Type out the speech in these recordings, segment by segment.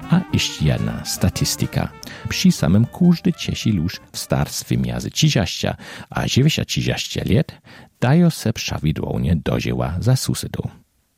A jeszcze jedna statystyka. Przy samym każdy ciesi luż w starstwie między 30 a 90 lat dają se prawidłownie dożyła za susedów.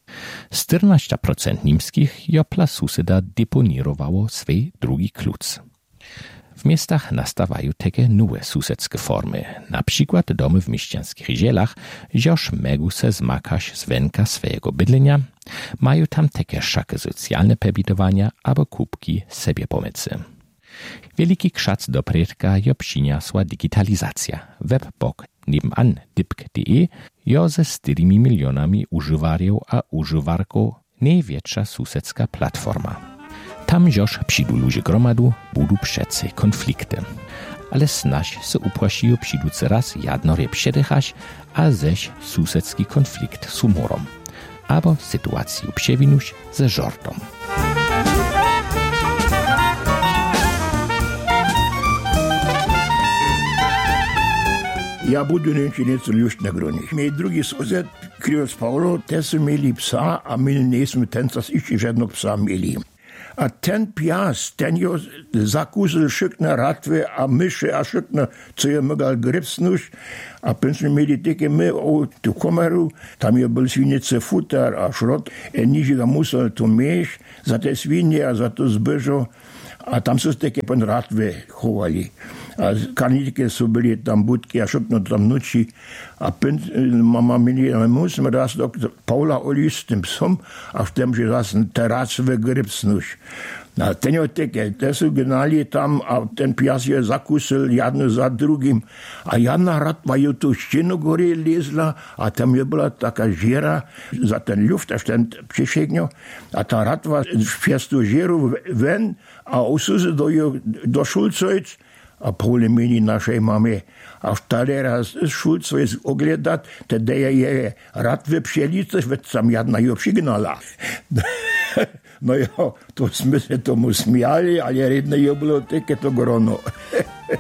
14% niemskich jopla suseda deponirowało swej drugi kluc. W miastach nastawają takie nowe susedskie formy, na przykład domy w mieścianskich zielach, joż megu se zmakać z wenka swojego bydlenia, mają tam takie szaky socjalne pobitowania albo kubki sobie pomycy. Wielki krzac do predka jo przyniosła digitalizacja. Webbok nebenan dipk.de jo ze 4 milionami używariów a używarków największa susedska platforma. Tam joż przyjdą ludzie gromadu, budu przece konflikty. Ale snaž se uprosijo přiduce raz jadnorje předechać, a ześ susedski konflikt s humorom. Abo sytuaciju převinuš ze žortom. Ja budu něco ljušt na gronih. Mej drugi sosed, Krivoc Paulo, te su mieli psa, a my nismo ten čas išći žednog psa mieli. A ten pias, ten jo zakusil šikne ratve, a myše, a šikne, co je mogal gripsnuš, a pensmo mieli teke my o tu komeru, tam je byl svinice futar a šrot, niži ga musel tu meš, za te svinje, a za to zbežo, a tam su teke pen ratve chovali. A karnitike su bili tam budki, a šikno tam noči, a mama meni, musíme raz do Paula oli s tím psom, a v tom, že zase teracve gripsnuš. A ten jo teke, te su gnali tam, a ten pias je zakusil jedno za drugim, a jedna ratva je tu štěnu gore lezla, a tam je byla taka žera za ten luft, až ten přišekňo, a ta ratva špěst tu žeru ven, a usuze do Šulcojc, a Paule meni našej mame, a vtale raz Šulcojc ogledat, teda je ratve pšelice, veď tam jedna jo přignala. No jo, to jsme se tomu smiali, ale redne je bylo také to grono.